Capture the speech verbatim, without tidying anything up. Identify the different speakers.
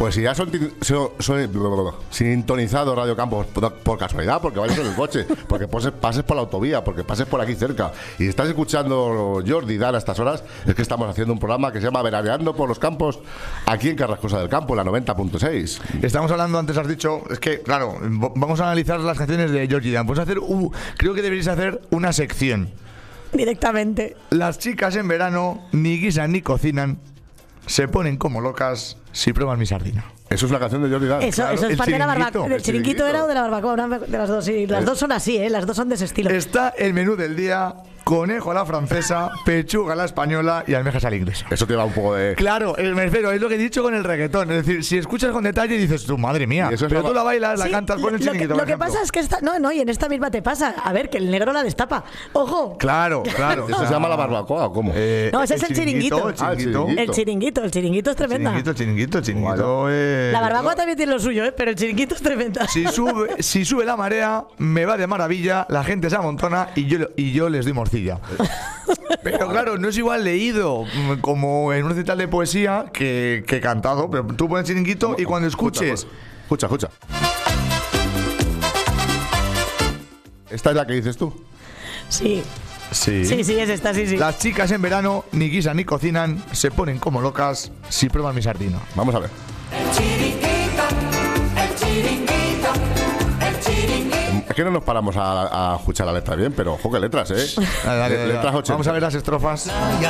Speaker 1: Pues si ya son, son, son sintonizados Radio Campos por, por casualidad, porque vayas en el coche, porque pases, pases por la autovía, porque pases por aquí cerca, y estás escuchando Jordi Dan a estas horas, es que estamos haciendo un programa que se llama Veraneando por los Campos, aquí en Carrascosa del Campo, la noventa punto seis.
Speaker 2: Estamos hablando, antes has dicho, es que, claro, vamos a analizar las canciones de Jordi Dan. Pues hacer, uh, creo que deberíais hacer una sección.
Speaker 3: Directamente.
Speaker 2: Las chicas en verano ni guisan ni cocinan, se ponen como locas si prueban mi sardina.
Speaker 1: Eso es una canción de Jordi Dan.
Speaker 3: Eso,
Speaker 2: Claro,
Speaker 3: eso es
Speaker 2: el
Speaker 3: parte de la
Speaker 2: chiringuito,
Speaker 3: barbacoa. ¿El chiringuito
Speaker 1: chiringuito
Speaker 3: era o de la barbacoa? Una de las dos, sí. Las
Speaker 1: El-
Speaker 3: dos son así, ¿eh? Las dos son de ese estilo.
Speaker 2: Está el menú del día: conejo a la francesa, pechuga a la española y almejas a la inglesa.
Speaker 1: Eso te da un poco de...
Speaker 2: Claro, el mercero, es lo que he dicho con el reggaetón. Es decir, si escuchas con detalle dices tú, madre mía,
Speaker 1: Y eso es
Speaker 2: pero
Speaker 1: la-
Speaker 2: tú la bailas, la
Speaker 3: Sí,
Speaker 2: cantas, pones el
Speaker 3: lo que,
Speaker 2: chiringuito,
Speaker 3: lo
Speaker 2: por
Speaker 3: que
Speaker 2: ejemplo.
Speaker 3: pasa es que esta, no, no, y en esta misma te pasa. A ver, que el negro la destapa. ¡Ojo!
Speaker 2: Claro, claro.
Speaker 1: ¿Eso se llama la barbacoa o cómo?
Speaker 2: Eh,
Speaker 3: No, ese es el chiringuito.
Speaker 2: El
Speaker 1: Ah, el
Speaker 2: chiringuito.
Speaker 1: chiringuito.
Speaker 3: El chiringuito, el chiringuito es tremenda.
Speaker 2: Chiringuito, chiringuito, chiringuito. eh,
Speaker 3: La barbacoa también tiene lo suyo, ¿eh? Pero el chiringuito es tremenda.
Speaker 2: Si sube, si sube la marea, me va de maravilla, la gente se amontona y yo, y yo les doy morcilla. Pero claro, no es igual leído mm, como en un recital de poesía que, que cantado. Pero tú pones chiringuito y cuando escuches...
Speaker 1: Escucha, escucha. ¿Esta es la que dices tú?
Speaker 3: Sí.
Speaker 2: Sí.
Speaker 3: Sí, sí, es esta, sí, sí.
Speaker 2: Las chicas en verano ni guisan ni cocinan, se ponen como locas si prueban mi sardina.
Speaker 1: Vamos a ver.
Speaker 4: El chiringuito, el chiringuito, el chiringuito.
Speaker 1: Es que no nos paramos a, a escuchar la letra bien, pero ojo que letras, ¿eh?
Speaker 2: Dale, dale,
Speaker 1: Le-
Speaker 2: dale.
Speaker 1: letras ochenta.
Speaker 2: Vamos a ver las estrofas.